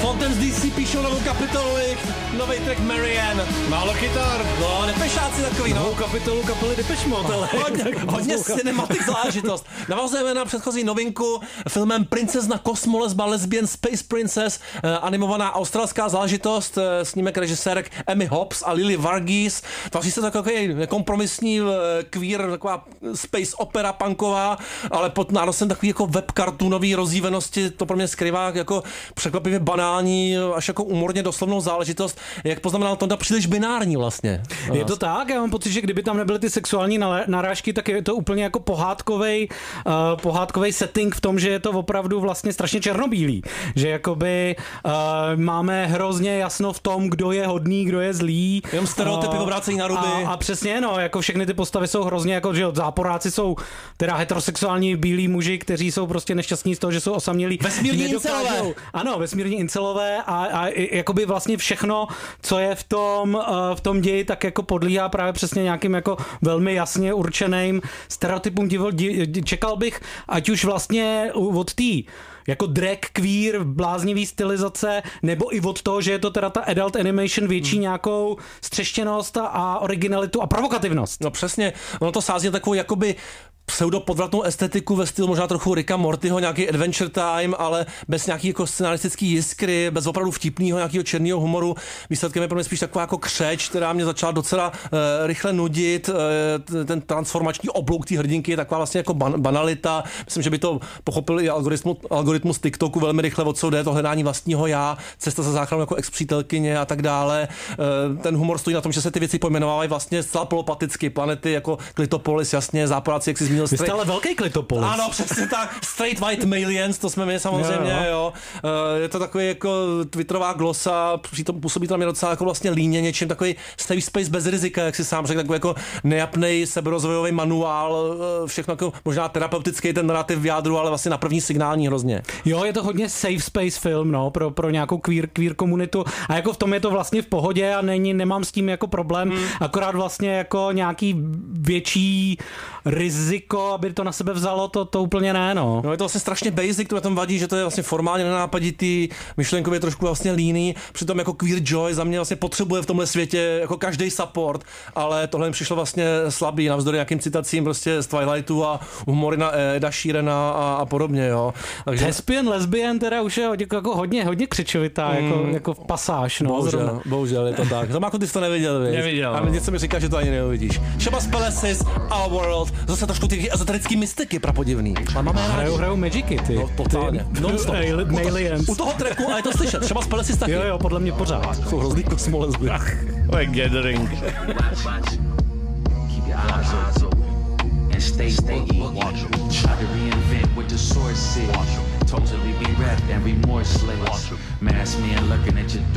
Montaigne z DC píšou novou kapitolu, nový track Marianne. Málo kytar. No, Depešáci takový, no. Novou kapitolu kapely Depeche Mode, ale... Hodně cinematic záležitost. Navazujeme na předchozí novinku filmem Princezna Kosmolesba Lesbian Space Princess, animovaná australská záležitost, snímek režisérek Emmy Hobbs a Lily Varghese. Tvoří se takový kompromisní queer, taková space opera punková, ale pod nárostem takový jako webkartunový rozjívenosti, to pro mě skrývá jako překvapivě banální, až jako humorně doslovnou záležitost, jak poznamenal Tonda, příliš binární vlastně. Je to tak, já mám pocit, že kdyby tam nebyly ty sexuální narážky, tak je to úplně jako pohádkovej setting v tom, že je to opravdu vlastně strašně černobílý, že jakoby máme hrozně jasno v tom, kdo je hodný, kdo je zlý. Jenom stereotypy obrácejí na ruby. A přesně, no, jako všechny ty postavy jsou hrozně jako, že záporáci jsou teda heterosexuální bílí muži, kteří jsou prostě nešťastní z toho, že jsou osamělí. Vesmírní incelové. Ano, vesmírní incelové a jakoby vlastně všechno, co je v tom ději, tak jako podlíhá právě přesně nějakým jako velmi jasně určeným stereotypům. Čekal bych, ať už vlastně od té jako drag queer, bláznivý stylizace, nebo i od toho, že je to teda ta adult animation větší nějakou střeštěnost a originalitu a provokativnost. No přesně, ono to sází takovou jakoby pseudopodvratnou estetiku ve stylu možná trochu Ricka Mortyho, nějaký Adventure Time, ale bez nějaký jako scenaristický jiskry, bez opravdu vtipného nějakého černého humoru. Výsledkem je pro mě spíš taková jako křeč, která mě začala docela rychle nudit. Ten transformační oblouk té hrdinky je taková vlastně jako banalita. Myslím, že by to pochopil i algoritmus TikToku velmi rychle, o co jde, to hledání vlastního já, cesta za záchranou jako ex-přítelkyně a tak dále. Ten humor stojí na tom, že se ty věci pojmenovávají vlastně zcela polopaticky. Planety jako Klitopolis, jasně, záporáci, jak si zmínil. Vy jste ale velký klitopolis. Ano, přesně tak. Straight white malians, to jsme my samozřejmě, jo. Je to takový jako twitterová glosa, přitom působí to na mě docela jako vlastně líně něčím, takový safe space bez rizika, jak si sám řekl, takový jako nejapnej seberozvojový manuál, všechno jako možná terapeutický ten narrativ v jádru, ale vlastně na první signální hrozně. Jo, je to hodně safe space film, no, pro nějakou queer komunitu a jako v tom je to vlastně v pohodě a nemám s tím jako problém, akorát vlastně jako nějaký větší riziko, aby to na sebe vzalo, to úplně ne, no. No je to vlastně strašně basic, to na tom vadí, že to je vlastně formálně nenápaditý, myšlenkově trošku vlastně líný, přitom jako Queer Joy za mě vlastně potřebuje v tomhle světě jako každý support, ale tohle jim přišlo vlastně slabý, navzdory nějakým citacím prostě z Twilightu a humory na Eda Sheerana a podobně, jo. Takže... Thespian, lesbian teda už je jako hodně křičovitá, jako v pasáž, no. Bohužel je to tak. To ty jsi to neviděl, víš? Neviděl. A něco mi říká, že to ani neuvidíš. Shabazz Palaces, Our World, zase trošku ty ezoterický mystiky prapodivný. Hrajou Magicy, ty. No, totálně. Non-stop. U toho tracku, a je to slyšet, Shabazz Palaces taky. Jo, podle mě pořád. Jsou hrozný kosmolesby. To je gathering. Stay watch try to reinvent what the source said. Totally be wrapped and remorseless. Mass men looking at your